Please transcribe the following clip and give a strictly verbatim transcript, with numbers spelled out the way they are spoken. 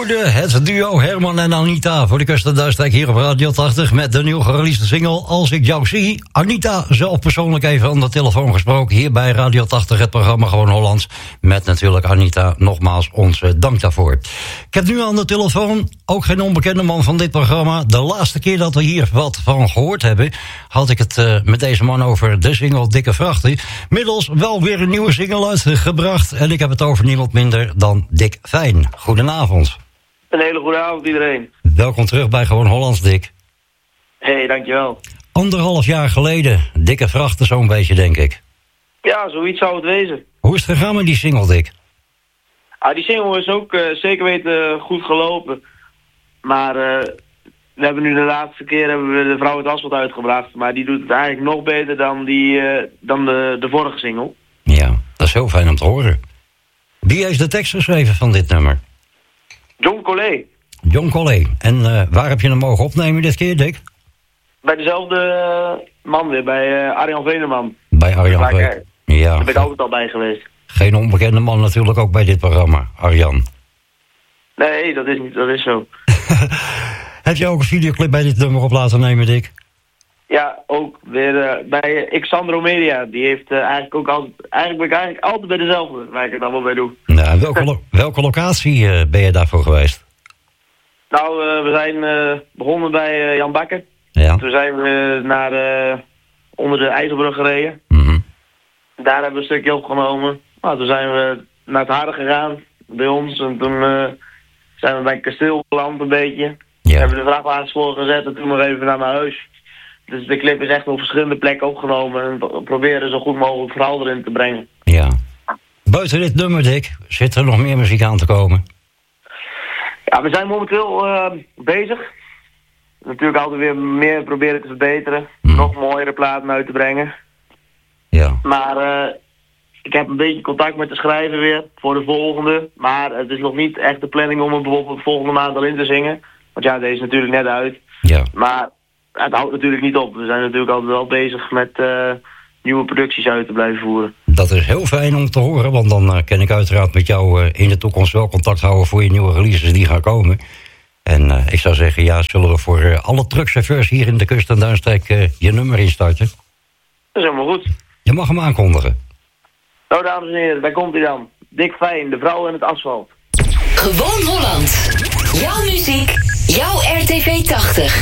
hoorde het duo Herman en Anita voor de Kust en Duinstreek hier op Radio tachtig... met de nieuw gereleasede single Als ik jou zie. Anita zelf persoonlijk even aan de telefoon gesproken hier bij Radio tachtig, het programma Gewoon Hollands. Met natuurlijk Anita nogmaals onze dank daarvoor. Ik heb nu aan de telefoon ook geen onbekende man van dit programma. De laatste keer dat we hier wat van gehoord hebben, had ik het uh, met deze man over de single Dikke Vrachten. Middels wel weer een nieuwe single uitgebracht en ik heb het over niemand minder dan Dick Fijn. Goedenavond. Een hele goede avond iedereen. Welkom terug bij Gewoon Hollands, Dick. Hé, hey, dankjewel. Anderhalf jaar geleden, Dikke Vrachten zo'n beetje, denk ik. Ja, zoiets zou het wezen. Hoe is het gegaan met die single, Dick? Ah, die single is ook uh, zeker weten goed gelopen. Maar uh, we hebben nu de laatste keer hebben we de Vrouw het Asfalt uitgebracht. Maar die doet het eigenlijk nog beter dan, die, uh, dan de, de vorige single. Ja, dat is heel fijn om te horen. Wie heeft de tekst geschreven van dit nummer? John Collet. John Collet. En uh, waar heb je hem mogen opnemen dit keer, Dick? Bij dezelfde uh, man weer, bij uh, Arjan Veneman. Bij Arjan Veneman. Ja. Daar ben ik altijd al bij geweest. Geen onbekende man natuurlijk ook bij dit programma, Arjan. Nee, dat is, niet, dat is zo. Heb je ook een videoclip bij dit nummer op laten nemen, Dick? Ja, ook weer uh, bij uh, Xandro Media. Die heeft uh, eigenlijk ook altijd... Eigenlijk ben ik eigenlijk altijd bij dezelfde, waar ik het allemaal bij doe. Nou, welke, lo- welke locatie uh, ben je daarvoor geweest? Nou, uh, we zijn uh, begonnen bij uh, Jan Bakker. Ja. Toen zijn we naar uh, onder de IJsselbrug gereden. Mm-hmm. Daar hebben we een stukje opgenomen. Nou, toen zijn we naar het Harde gegaan, bij ons. En toen uh, zijn we bij het kasteel geland een beetje. Ja. Hebben we de vrachtwagens voorgezet en toen nog even naar mijn huis. Dus de clip is echt op verschillende plekken opgenomen. En we proberen zo goed mogelijk verhaal erin te brengen. Ja. Buiten dit nummer, Dick, zit er nog meer muziek aan te komen? Ja, we zijn momenteel uh, bezig. Natuurlijk altijd weer meer proberen te verbeteren. Mm. Nog mooiere platen uit te brengen. Ja. Maar uh, ik heb een beetje contact met de schrijver weer voor de volgende. Maar het is nog niet echt de planning om hem bijvoorbeeld volgende maand al in te zingen. Want ja, deze is natuurlijk net uit. Ja. Maar het houdt natuurlijk niet op. We zijn natuurlijk altijd wel bezig met uh, nieuwe producties uit te blijven voeren. Dat is heel fijn om te horen, want dan uh, kan ik uiteraard met jou uh, in de toekomst wel contact houden voor je nieuwe releases die gaan komen. En uh, ik zou zeggen, ja, zullen we voor uh, alle truckchauffeurs hier in de Kust en Duinstreek uh, je nummer instarten? Dat is helemaal goed. Je mag hem aankondigen. Nou, dames en heren, daar komt hij dan. Dick Fijn, de vrouw en het asfalt. Gewoon Holland. Jouw muziek, jouw R T V tachtig.